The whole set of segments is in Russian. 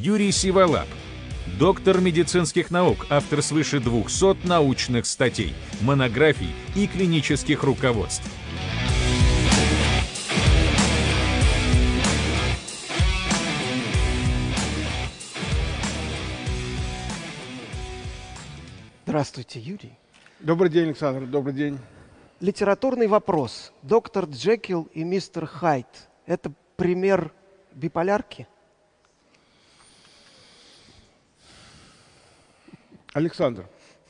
Юрий Сиволап, доктор медицинских наук, автор свыше 200 научных статей, монографий и клинических руководств. Здравствуйте, Юрий. Добрый день, Александр. Добрый день. Литературный вопрос. Доктор Джекил и мистер Хайд – это пример биполярки? Александр,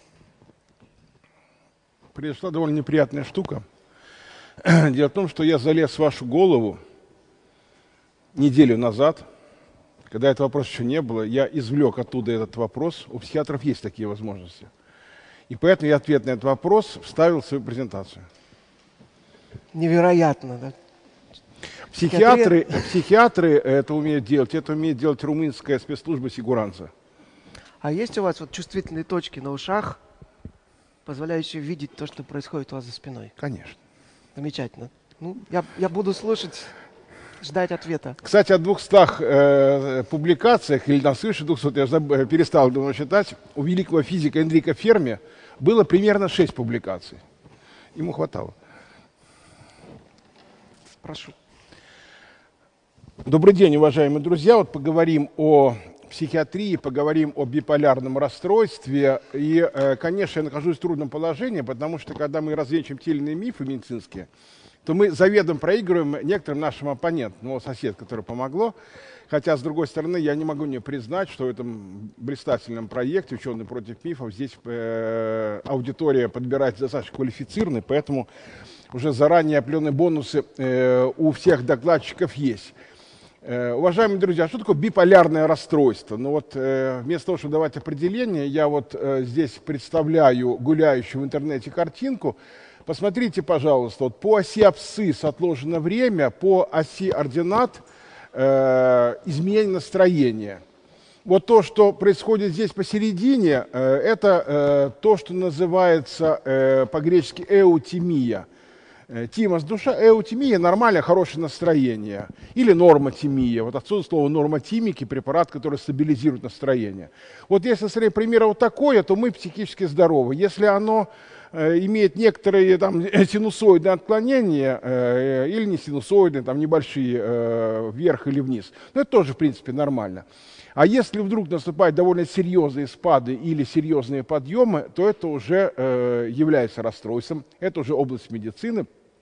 произошла довольно неприятная штука. Дело в том, что я залез в вашу голову неделю назад, когда этого вопроса еще не было, я извлек оттуда этот вопрос. У психиатров есть такие возможности. И поэтому я ответ на этот вопрос вставил в свою презентацию. Невероятно, да? Психиатры это умеют делать румынская спецслужба Сигуранца. А есть у вас вот чувствительные точки на ушах, позволяющие видеть то, что происходит у вас за спиной? Конечно. Замечательно. Ну, я буду слушать, ждать ответа. Кстати, о 200 публикациях, или свыше 200, я перестал давно считать, у великого физика Энрико Ферми было примерно 6 публикаций. Ему хватало. Прошу. Добрый день, уважаемые друзья. Вот поговорим о психиатрии, поговорим о биполярном расстройстве. И, конечно, я нахожусь в трудном положении, потому что, когда мы развенчиваем те или иные мифы медицинские, то мы заведомо проигрываем некоторым нашим оппонентам. Ну, сосед, который помогло. Хотя, с другой стороны, я не могу не признать, что в этом блистательном проекте «Ученые против мифов» здесь аудитория подбирается достаточно квалифицированной, поэтому уже заранее определенные бонусы у всех докладчиков есть. Уважаемые друзья, что такое биполярное расстройство? Ну вот вместо того, чтобы давать определение, я вот здесь представляю гуляющую в интернете картинку. Посмотрите, пожалуйста, вот по оси абсцисс отложено время, по оси ординат изменение настроения. Вот то, что происходит здесь посередине, это то, что называется по-гречески эутимия. Тимос, душа, эутимия, нормальное, хорошее настроение. Или нормотимия. Вот отсюда слово нормотимики, препарат, который стабилизирует настроение. Вот если смотреть пример вот такое, то мы психически здоровы. Если оно имеет некоторые там синусоидные отклонения, или не синусоидные, там небольшие, вверх или вниз, ну это тоже, в принципе, нормально. А если вдруг наступают довольно серьезные спады или серьезные подъемы, то это уже является расстройством, это уже область медицины.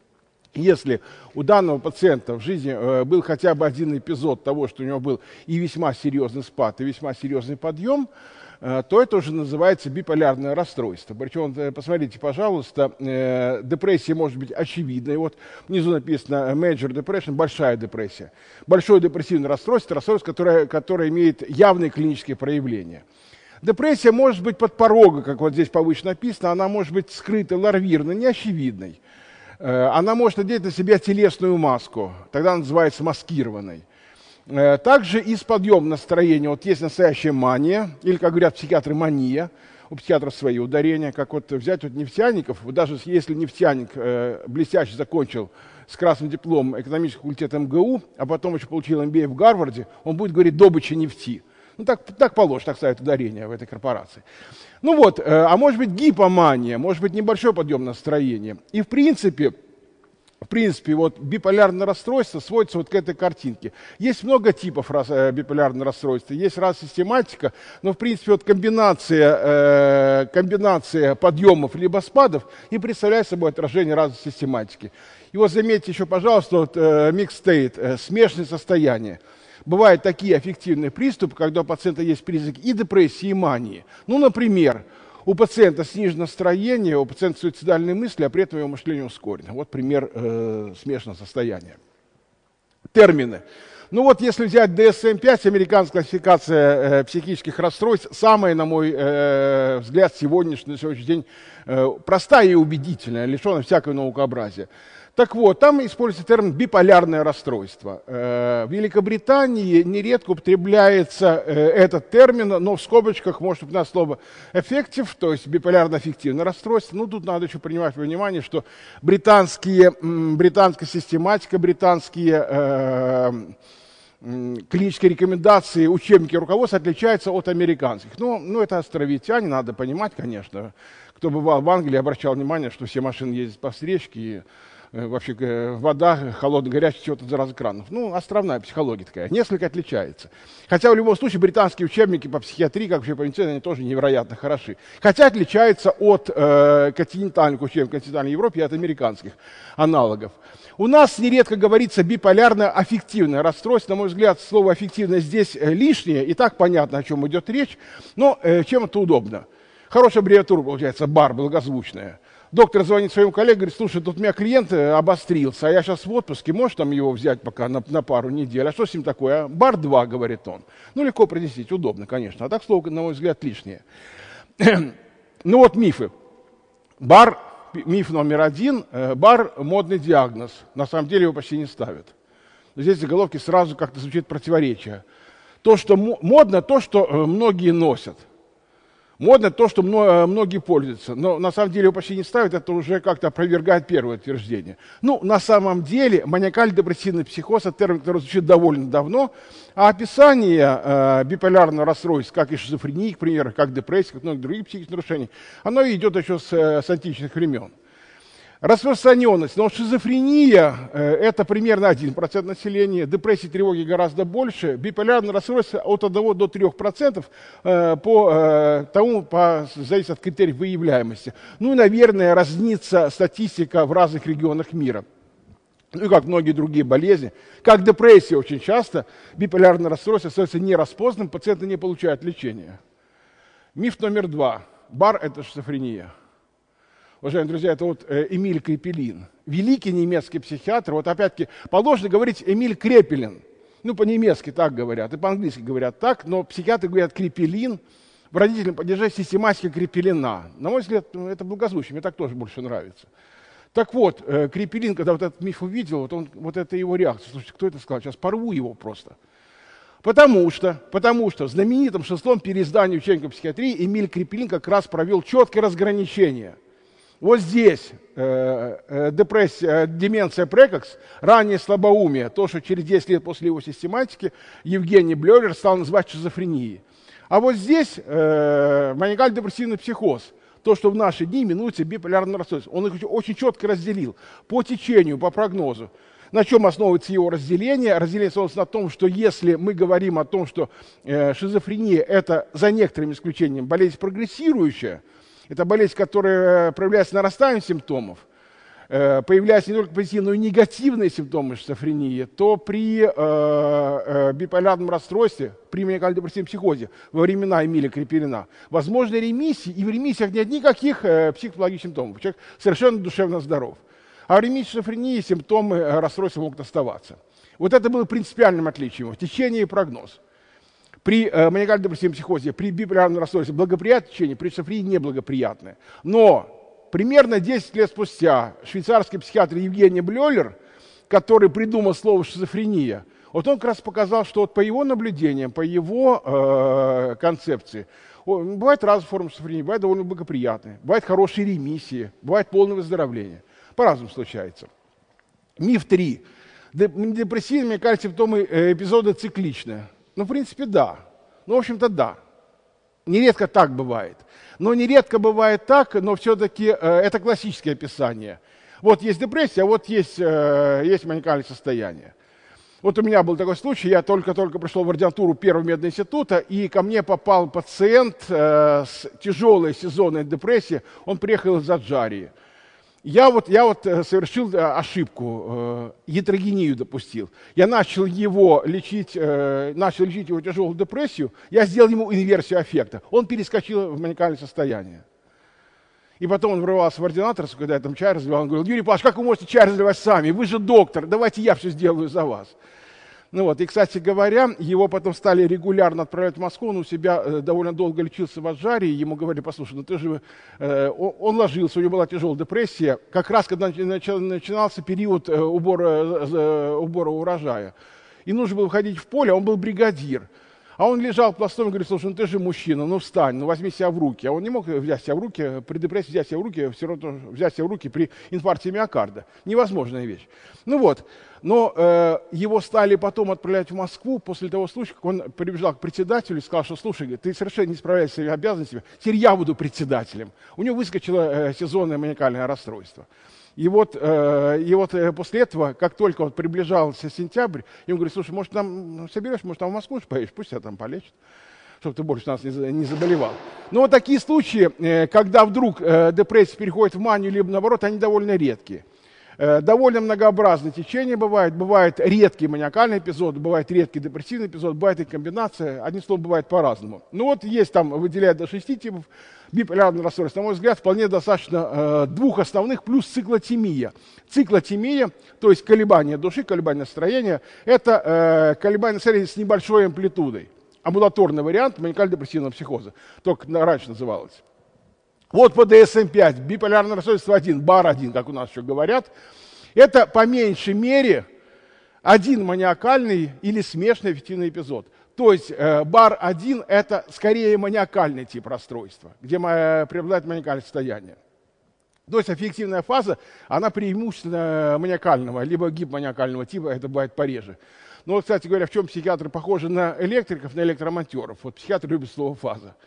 Если у данного пациента в жизни был хотя бы один эпизод того, что у него был и весьма серьезный спад, и весьма серьезный подъем, то это уже называется биполярное расстройство. Причем, посмотрите, пожалуйста, депрессия может быть очевидной. Вот внизу написано major depression, большая депрессия. Большое депрессивное расстройство, которое имеет явные клинические проявления. Депрессия может быть подпорога, как вот здесь повыше написано, она может быть скрытой, ларвирной, неочевидной. Она может надеть на себя телесную маску, тогда она называется маскированной. Также и с подъемом настроения. Вот есть настоящая мания, или, как говорят психиатры, мания. У психиатров свои ударения. Как вот взять вот нефтяников, вот даже если нефтяник блестяще закончил с красным дипломом экономический факультет МГУ, а потом еще получил MBA в Гарварде, он будет говорить «добыча нефти». Ну, так положено, так ставят ударение в этой корпорации. Ну вот, а может быть гипомания, может быть небольшой подъем настроения. И в принципе, вот биполярное расстройство сводится вот к этой картинке. Есть много типов биполярного расстройства. Есть систематика, но в принципе вот комбинация подъемов либо спадов и представляет собой отражение систематики. И вот заметьте еще, пожалуйста, вот, mixed state, смешанное состояние. Бывают такие аффективные приступы, когда у пациента есть признаки и депрессии, и мании. Ну, например, у пациента снижено настроение, у пациента суицидальные мысли, а при этом его мышление ускорено. Вот пример смешанного состояния. Термины. Ну вот если взять DSM-5, американская классификация психических расстройств, самая, на мой взгляд, на сегодняшний день простая и убедительная, лишенная всякого наукообразия. Так вот, там используется термин «биполярное расстройство». В Великобритании нередко употребляется этот термин, но в скобочках может упоминать слово «affective», то есть биполярно-аффективное расстройство. Ну, тут надо еще принимать во внимание, что британская систематика, британские клинические рекомендации, учебники руководства отличаются от американских. Ну, это островитяне, надо понимать, конечно. Кто бывал в Англии, обращал внимание, что все машины ездят по встречке, и вообще вода холодная, горячая течет из разных кранов. Ну, островная психология такая, несколько отличается. Хотя в любом случае британские учебники по психиатрии, как вообще по медицине, они тоже невероятно хороши. Хотя отличаются от континентальных учебников континентальной Европы и от американских аналогов. У нас нередко говорится биполярно-аффективное расстройство. На мой взгляд, слово «аффективное» здесь лишнее, и так понятно, о чем идет речь, но чем это удобно. Хорошая аббревиатура получается, БАР, благозвучная. Доктор звонит своему коллеге, говорит: слушай, тут у меня клиент обострился, а я сейчас в отпуске, можешь там его взять пока на пару недель? А что с ним такое? БАР-2, говорит он. Ну, легко произнести, удобно, конечно. А так слово, на мой взгляд, лишнее. Ну вот мифы. БАР, миф номер 1, БАР – модный диагноз. На самом деле его почти не ставят. Но здесь в заголовке сразу как-то звучит противоречие. То, что модно, то, что многие носят. Модно то, что многие пользуются, но на самом деле его почти не ставят, это уже как-то опровергает первое утверждение. Ну, на самом деле, маниакально-депрессивный психоз – это термин, который звучит довольно давно, а описание биполярного расстройства, как и шизофрении, к примеру, как депрессия, как многих других психических нарушений, оно идет еще с античных времен. Распространенность. Но шизофрения – это примерно 1% населения, депрессии, тревоги гораздо больше, биполярное расстройство от 1 до 3% зависит от критериев выявляемости. Ну и, наверное, разнится статистика в разных регионах мира. Ну и как многие другие болезни, как депрессия очень часто, биполярное расстройство остается нераспознанным, пациенты не получают лечения. Миф номер 2. БАР – это шизофрения. Уважаемые друзья, это вот Эмиль Крепелин, великий немецкий психиатр. Вот опять-таки положено говорить Эмиль Крепелин. Ну, по-немецки так говорят, и по-английски говорят так, но психиатры говорят Крепелин. В родительном падеже систематика Крепелина. На мой взгляд, это благозвучно, мне так тоже больше нравится. Так вот, Крепелин, когда вот этот миф увидел, вот это его реакция. Слушайте, кто это сказал? Сейчас порву его просто. Потому что в знаменитом 6-м переиздании учебника психиатрии Эмиль Крепелин как раз провел четкое разграничение. Вот здесь деменция прекокс, раннее слабоумие, то, что через 10 лет после его систематики Евгений Блёлер стал называть шизофренией. А вот здесь маниакально-депрессивный психоз, то, что в наши дни именуется биполярным расстройством. Он их очень четко разделил по течению, по прогнозу. На чем основывается его разделение? Разделение основывается на том, что если мы говорим о том, что шизофрения – это, за некоторым исключением, болезнь прогрессирующая, это болезнь, которая проявляется нарастанием симптомов, появляются не только позитивные, но и негативные симптомы шизофрении, то при биполярном расстройстве, при маниакально-депрессивном психозе во времена Эмиля Крепелина возможны ремиссии, и в ремиссиях нет никаких психологических симптомов. Человек совершенно душевно здоров. А в ремиссии шизофрении симптомы расстройства могут оставаться. Вот это было принципиальным отличием, течение и прогноз. При маниакально-депрессивном психозе, при биполярном расстройстве благоприятное течение, при шизофрении неблагоприятное. Но примерно 10 лет спустя швейцарский психиатр Евгений Блёлер, который придумал слово шизофрения, вот он как раз показал, что вот по его наблюдениям, по его концепции, бывают разные формы шизофрении, бывают довольно благоприятные, бывают хорошие ремиссии, бывает полное выздоровление. По-разному случается. Миф 3. Депрессивные, мне кажется, симптомы эпизода цикличные. Ну, в принципе, да. Ну, в общем-то, да. Нередко так бывает. Но нередко бывает так, но все-таки это классическое описание. Вот есть депрессия, а вот есть маниакальное состояние. Вот у меня был такой случай, я только-только пришел в ординатуру Первого мединститута, и ко мне попал пациент с тяжелой сезонной депрессией, он приехал из Аджарии. Я совершил ошибку, ятрогению допустил. Я начал лечить его тяжелую депрессию, я сделал ему инверсию аффекта. Он перескочил в маниакальное состояние. И потом он врывался в ординаторскую, когда я там чай разливал, он говорил: Юрий Павлович, как вы можете чай разливать сами? Вы же доктор, давайте я все сделаю за вас. Ну вот, и, кстати говоря, его потом стали регулярно отправлять в Москву, он у себя довольно долго лечился в Аджарии, ему говорили: послушай, ну ты же... Он ложился, у него была тяжелая депрессия, как раз когда начинался период убора урожая. И нужно было ходить в поле, он был бригадир. А он лежал пластом и говорит: слушай, ну ты же мужчина, ну встань, ну возьми себя в руки. А он не мог взять себя в руки, при депрессии взять себя в руки, все равно взять себя в руки при инфаркте миокарда. Невозможная вещь. Ну вот, но его стали потом отправлять в Москву после того случая, как он прибежал к председателю и сказал, что слушай, ты совершенно не справляешься с своими обязанностями, теперь я буду председателем. У него выскочило сезонное маниакальное расстройство. И вот после этого, как только он приближался сентябрь, ему говорит: слушай, может, там соберешь, может, там в Москву поедешь, пусть тебя там полечат, чтобы ты больше нас не заболевал. Но вот такие случаи, когда вдруг депрессия переходит в манию, либо наоборот, они довольно редкие. Довольно многообразное течение бывает. Бывает редкий маниакальный эпизод, бывает редкий депрессивный эпизод, бывает и комбинация. Одним словом, бывает по-разному. Ну вот есть там, выделяют до 6 типов биполярного расстройства. На мой взгляд, вполне достаточно двух основных плюс циклотемия. Циклотемия, то есть колебания души, колебания настроения, это колебания настроения с небольшой амплитудой. Амбулаторный вариант маниакально-депрессивного психоза. Только раньше называлось. Вот по DSM-5, биполярное расстройство 1, БАР-1, как у нас еще говорят, это по меньшей мере один маниакальный или смешанный аффективный эпизод. То есть БАР-1 это скорее маниакальный тип расстройства, где преобладает маниакальное состояние. То есть аффективная фаза, она преимущественно маниакального, либо гипоманиакального типа, это бывает пореже. Но, вот, кстати говоря, в чем психиатры похожи на электриков, на электромонтеров? Вот психиатры любят слово «фаза».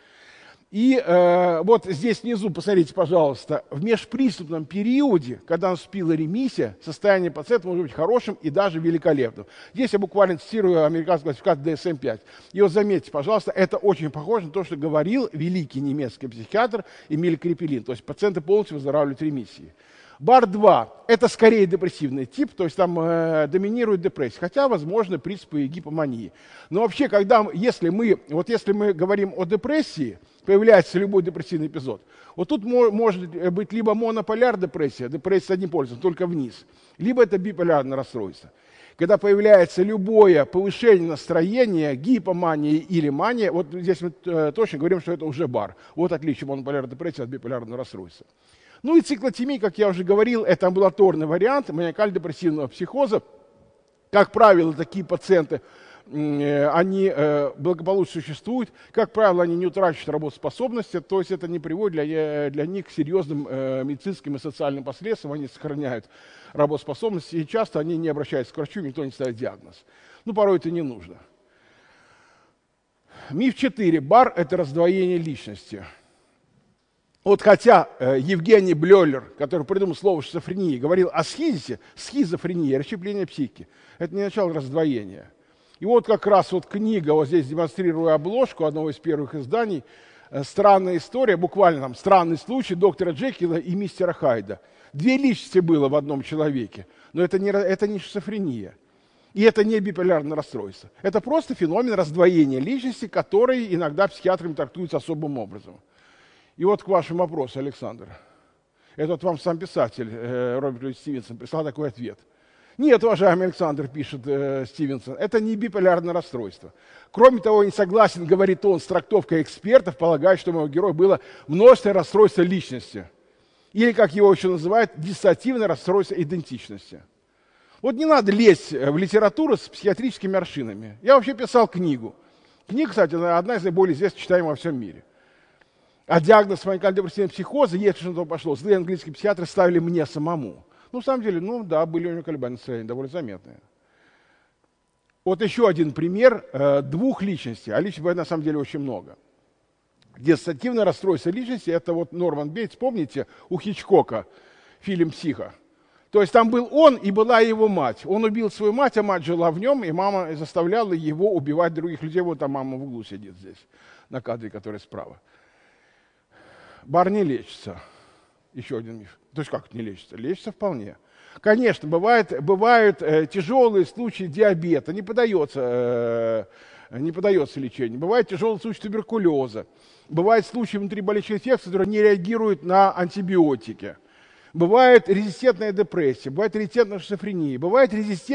И вот здесь внизу, посмотрите, пожалуйста, в межприступном периоде, когда наступила ремиссия, состояние пациента может быть хорошим и даже великолепным. Здесь я буквально цитирую американскую классификацию DSM-5. И вот заметьте, пожалуйста, это очень похоже на то, что говорил великий немецкий психиатр Эмиль Крепелин. То есть пациенты полностью выздоравливают в ремиссии. БАР-2 – это скорее депрессивный тип, то есть там доминирует депрессия, хотя, возможно, принципы гипомании. Но вообще, если мы говорим о депрессии, появляется любой депрессивный эпизод, вот тут может быть либо монополяр депрессия с одним полюсом, только вниз, либо это биполярное расстройство. Когда появляется любое повышение настроения, гипомания или мания, вот здесь мы точно говорим, что это уже БАР. Вот отличие монополярной депрессии от биполярного расстройства. Ну и циклотемия, как я уже говорил, это амбулаторный вариант маниакально-депрессивного психоза. Как правило, такие пациенты, они благополучно существуют. Как правило, они не утрачивают работоспособности, то есть это не приводит для них к серьезным медицинским и социальным последствиям. Они сохраняют работоспособность, и часто они не обращаются к врачу, никто не ставит диагноз. Ну, порой это не нужно. Миф 4. БАР – это раздвоение личности. Вот хотя Евгений Блёлер, который придумал слово шизофрения, говорил о схизисе, схизофрения, расщепление психики, это не начало раздвоения. И вот как раз вот книга, вот здесь демонстрирую обложку одного из первых изданий, «Странная история», буквально там «Странный случай доктора Джекила и мистера Хайда». Две личности было в одном человеке, но это не шизофрения. И это не биполярное расстройство. Это просто феномен раздвоения личности, который иногда психиатрами трактуется особым образом. И вот к вашему вопросу, Александр. Это вот вам сам писатель Роберт Льюис Стивенсон прислал такой ответ. Нет, уважаемый Александр, пишет Стивенсон, это не биполярное расстройство. Кроме того, не согласен, говорит он, с трактовкой экспертов, полагая, что у моего героя было множественное расстройство личности. Или, как его еще называют, диссоциативное расстройство идентичности. Вот не надо лезть в литературу с психиатрическими аршинами. Я вообще писал книгу. Книга, кстати, одна из наиболее известных, читаемых во всем мире. А диагноз маниакально-депрессивного психоза, если что-то пошло, злые английские психиатры ставили мне самому. Ну, на самом деле, да, были у него колебания настроения довольно заметные. Вот еще один пример двух личностей, а личностей бывает на самом деле очень много. Диссоциативное расстройство личности, это вот Норман Бейтс, помните, у Хичкока фильм «Психо». То есть там был он и была его мать. Он убил свою мать, а мать жила в нем, и мама заставляла его убивать других людей. Вот там мама в углу сидит здесь, на кадре, который справа. БАР не лечится. Еще один миф. То есть как не лечится? Лечится вполне. Конечно, бывают тяжелые случаи диабета, не поддается лечению. Бывают тяжелые случаи туберкулеза. Бывают случаи внутриболевочной инфекции, которые не реагируют на антибиотики. Бывает резистентная депрессия, бывает резистентная шизофрения, бывает резистентная